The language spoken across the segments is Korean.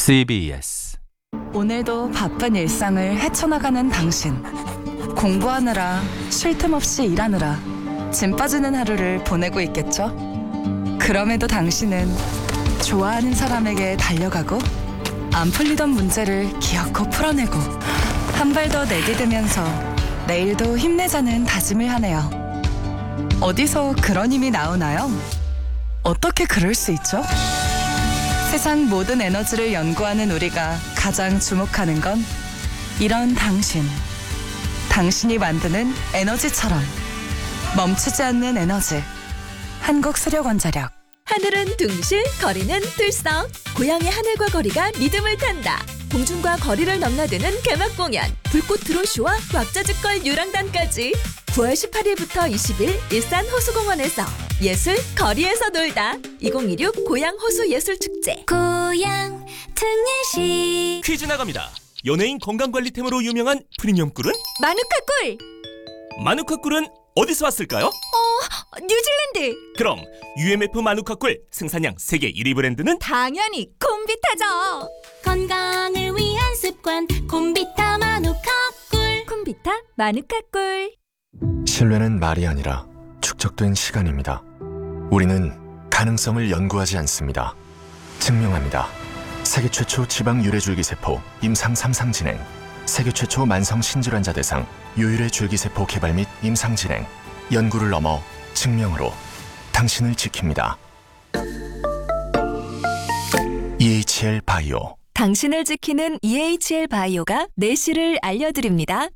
CBS 오늘도 바쁜 일상을 헤쳐나가는 당신. 공부하느라, 쉴 틈 없이 일하느라 짐 빠지는 하루를 보내고 있겠죠? 그럼에도 당신은 좋아하는 사람에게 달려가고 안 풀리던 문제를 기어코 풀어내고 한 발 더 내디디면서 내일도 힘내자는 다짐을 하네요. 어디서 그런 힘이 나오나요? 어떻게 그럴 수 있죠? 세상 모든 에너지를 연구하는 우리가 가장 주목하는 건 이런 당신. 당신이 만드는 에너지처럼 멈추지 않는 에너지. 한국수력원자력. 하늘은 둥실, 거리는 들썩. 고향의 하늘과 거리가 리듬을 탄다. 공중과 거리를 넘나드는 개막 공연. 불꽃 드론쇼와 왁자지껄 유랑단까지 9월 18일부터 20일 일산 호수공원에서 예술 거리에서 놀다. 2016 고향 호수 예술축제. 고향 특례시 퀴즈 나갑니다. 연예인 건강관리템으로 유명한 프리미엄 꿀은? 마누카 꿀. 마누카 꿀은 어디서 왔을까요? 뉴질랜드. 그럼 UMF 마누카 꿀 생산량 세계 1위 브랜드는? 당연히 콤비타죠. 건강을 위한 습관 콤비타 마누카꿀. 콤비타 마누카 꿀. 신뢰는 말이 아니라 축적된 시간입니다. 우리는 가능성을 연구하지 않습니다. 증명합니다. 세계 최초 지방 유래 줄기세포 임상 3상 진행, 세계 최초 만성 신질환자 대상 유유래 줄기세포 개발 및 임상 진행, 연구를 넘어 증명으로 당신을 지킵니다. EHL 바이오. 당신을 지키는 EHL 바이오가 내실을 알려드립니다.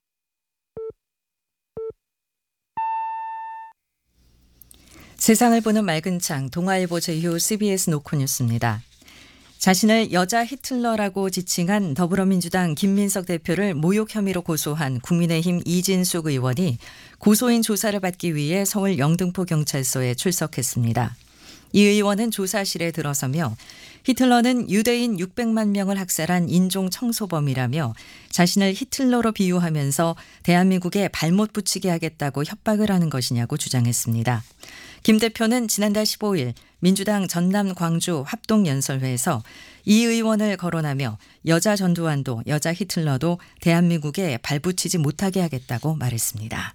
세상을 보는 맑은 창, 동아일보 제휴 CBS 노컷뉴스입니다. 자신을 여자 히틀러라고 지칭한 더불어민주당 김민석 대표를 모욕 혐의로 고소한 국민의힘 이진숙 의원이 고소인 조사를 받기 위해 서울 영등포 경찰서에 출석했습니다. 이 의원은 조사실에 들어서며 히틀러는 유대인 600만 명을 학살한 인종 청소범이라며 자신을 히틀러로 비유하면서 대한민국에 발못 붙이게 하겠다고 협박을 하는 것이냐고 주장했습니다. 김 대표는 지난달 15일 민주당 전남 광주 합동연설회에서 이 의원을 거론하며 여자 전두환도 여자 히틀러도 대한민국에 발붙이지 못하게 하겠다고 말했습니다.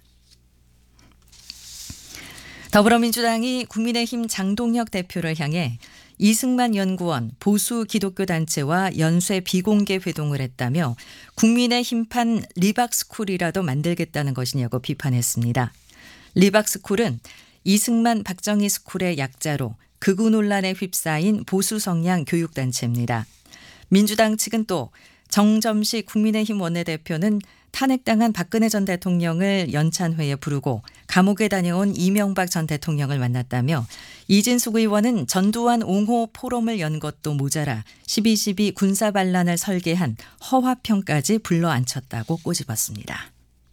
더불어민주당이 국민의힘 장동혁 대표를 향해 이승만 연구원 보수 기독교 단체와 연쇄 비공개 회동을 했다며 국민의힘판 리박스쿨이라도 만들겠다는 것이냐고 비판했습니다. 리박스쿨은 이승만 박정희 스쿨의 약자로 극우 논란에 휩싸인 보수 성향 교육단체입니다. 민주당 측은 또 정점식 국민의힘 원내대표는 탄핵당한 박근혜 전 대통령을 연찬회에 부르고 감옥에 다녀온 이명박 전 대통령을 만났다며 이진숙 의원은 전두환 옹호 포럼을 연 것도 모자라 12.12 군사반란을 설계한 허화평까지 불러앉혔다고 꼬집었습니다.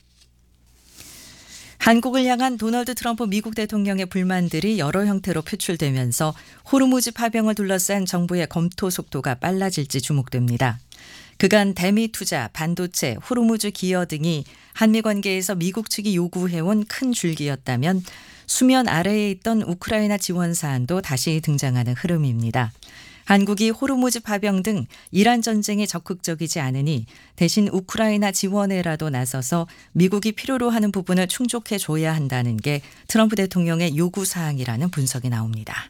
한국을 향한 도널드 트럼프 미국 대통령의 불만들이 여러 형태로 표출되면서 호르무즈 파병을 둘러싼 정부의 검토 속도가 빨라질지 주목됩니다. 그간 대미 투자, 반도체, 호르무즈 기여 등이 한미 관계에서 미국 측이 요구해온 큰 줄기였다면 수면 아래에 있던 우크라이나 지원 사안도 다시 등장하는 흐름입니다. 한국이 호르무즈 파병 등 이란 전쟁에 적극적이지 않으니 대신 우크라이나 지원에라도 나서서 미국이 필요로 하는 부분을 충족해 줘야 한다는 게 트럼프 대통령의 요구사항이라는 분석이 나옵니다.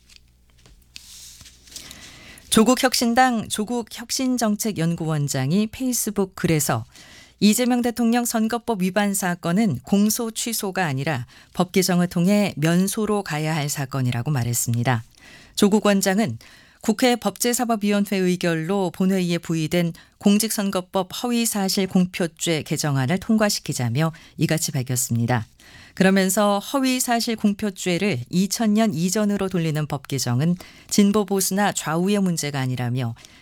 조국혁신당 조국혁신정책연구원장이 페이스북 글에서 이재명 대통령 선거법 위반 사건은 공소 취소가 아니라 법 개정을 통해 면소로 가야 할 사건이라고 말했습니다. 조국 원장은 국회 법제사법위원회 의결로 본회의에 부의된 공직선거법 허위사실 공표죄 개정안을 통과시키자며 이같이 밝혔습니다. 그러면서 허위사실 공표죄를 2000년 이전으로 돌리는 법 개정은 진보 보수나 좌우의 문제가 아니라며